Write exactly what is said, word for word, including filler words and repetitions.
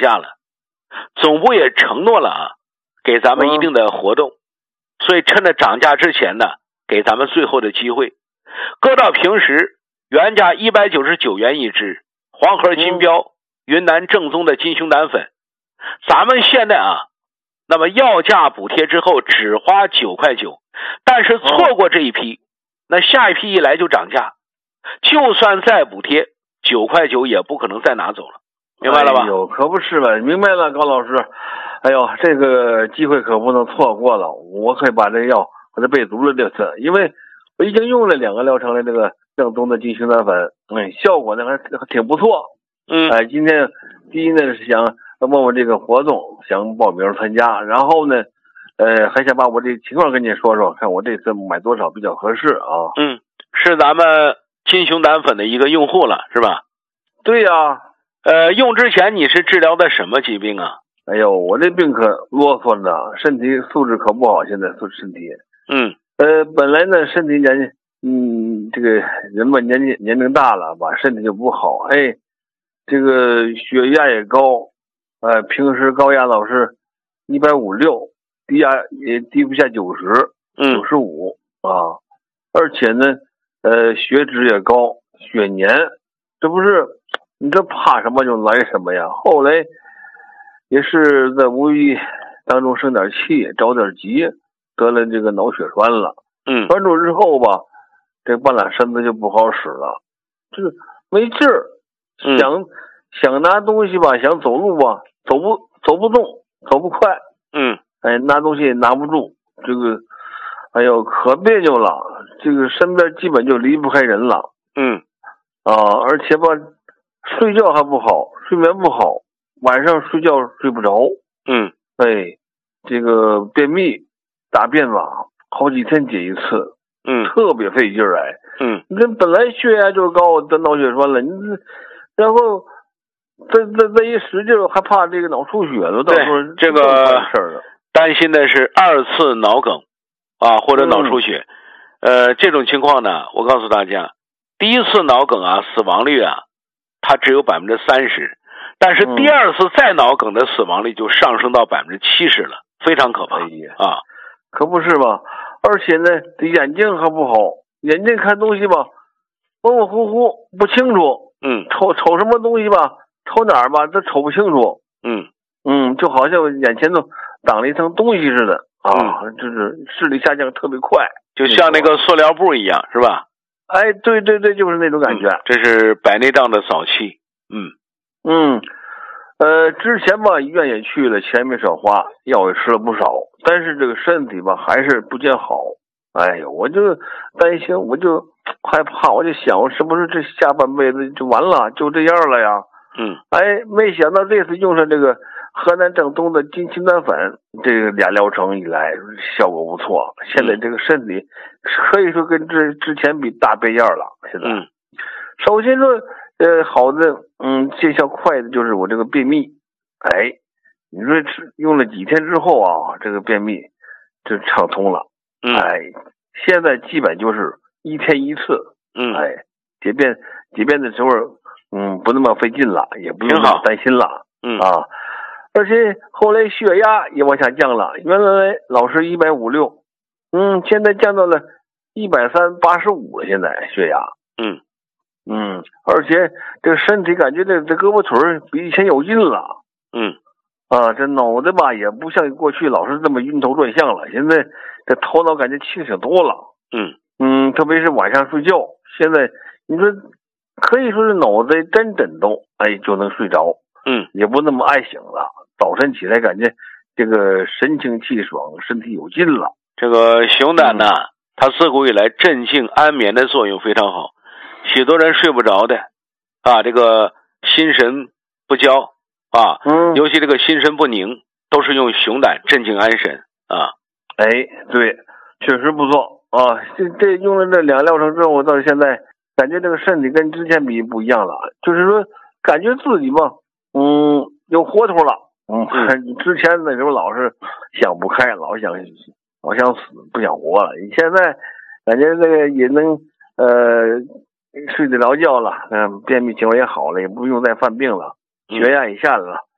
价了，总部也承诺了啊，给咱们一定的活动，所以趁着涨价之前呢，给咱们最后的机会。搁到平时原价一百九十九元一支，黄河金标、云南正宗的金熊胆粉，咱们现在啊，那么要价补贴之后只花九块九，但是错过这一批，那下一批一来就涨价，就算再补贴九块九也不可能再拿走了，明白了吧？ 哎呦，可不是吧？明白了，高老师。哎呦，这个机会可不能错过了，我可以把这药把它备足了这次，因为我已经用了两个疗程的这个正宗的金熊胆粉，哎，效果呢还还挺不错。 嗯， 哎，今天第一呢是想问问这个活动，想报名参加，然后呢，呃，还想把我这情况跟你说说，看我这次买多少比较合适啊。 嗯，是咱们金熊胆粉的一个用户了，是吧？ 对呀、啊。 呃，用之前你是治疗的什么疾病啊？ 哎呦，我这病可啰嗦呢，身体素质可不好，现在素身体。 嗯。 呃，本来呢，身体年纪，嗯，这个人嘛，年纪年龄大了吧，身体就不好。哎，这个血压也高，呃，平时高压老是一百五六，低压也低不下九十，九十五啊。而且呢，呃，血脂也高，血粘，这不是你这怕什么就来什么呀？后来也是在无意当中生点气，着点急。得了这个脑血栓了， 嗯， 栓住之后吧，这半拉身子就不好使了，就是没劲儿， 嗯、 想想拿东西吧，想走路吧，走不走不动，走不快， 嗯， 哎，拿东西也拿不住，这个，哎呦，可别扭了，这个身边基本就离不开人了， 嗯， 啊，而且吧，睡觉还不好，睡眠不好，晚上睡觉睡不着， 嗯， 哎，这个便秘。大便吧，好几天解一次， 嗯， 特别费劲儿哎， 嗯， 你这本来血压就高，得脑血栓了，你这，然后再再再一使劲，还怕这个脑出血了，到时候这个事儿了。 担心的是二次脑梗啊，或者脑出血，嗯、呃，这种情况呢，我告诉大家，第一次脑梗啊，死亡率啊，它只有百分之三十，但是第二次再脑梗的死亡率就上升到百分之七十了，非常可怕、 哎、呀啊。 可不是吧？而且呢，这眼睛还不好，眼睛看东西吧，模模糊糊不清楚。 嗯， 瞅瞅什么东西吧，瞅哪儿吧，这瞅不清楚。 嗯嗯，就好像眼前头挡了一层东西似的啊， 嗯、 就是视力下降特别快， 就像那个塑料布一样，是吧？ 哎，对对对，就是那种感觉。 嗯、这是白内障的早期。嗯嗯。呃，之前吧，医院也去了，钱没少花，药也吃了不少，但是这个身体吧还是不见好。哎呀，我就担心，我就害怕，我就想，我是不是这下半辈子就完了，就这样了呀？ 嗯， 哎，没想到这次用上这个河南正宗的金熊胆粉，这个俩疗程以来效果不错，现在这个身体可以说跟之之前比大倍样了。现在， 嗯， 首先说。呃，好的，嗯，见效快的就是我这个便秘，哎，你说吃用了几天之后啊，这个便秘就畅通了， 嗯， 哎，现在基本就是一天一次， 嗯， 哎，解便解便的时候，嗯，不那么费劲了，也不用那么担心了， 嗯啊，而且后来血压也往下降了，原来老是一百五六，嗯，现在降到了一百三八十五了，现在血压， 嗯。 嗯，而且这个身体感觉这这胳膊腿比以前有劲了。 嗯， 啊，这脑袋吧也不像过去老是这么晕头转向了，现在这头脑感觉清醒多了。 嗯嗯，特别是晚上睡觉，现在你说可以说是脑袋沾枕头，哎就能睡着。 嗯， 也不那么爱醒了，早晨起来感觉这个神清气爽，身体有劲了。 这个熊胆呢，嗯、它自古以来镇静安眠的作用非常好。许多人睡不着的啊，这个心神不交啊， 嗯， 尤其这个心神不宁，都是用熊胆镇静安神啊。 哎，对，确实不错啊。这这用了这两疗程之后，我到现在感觉这个身体跟之前比不一样了，就是说感觉自己吧，嗯，有活头了。嗯，嗯之前那时候老是想不开，老想老想死，不想活了。你现在感觉这个也能呃。睡得着觉了，嗯，便秘情况也好了，也不用再犯病了，血压也下来了，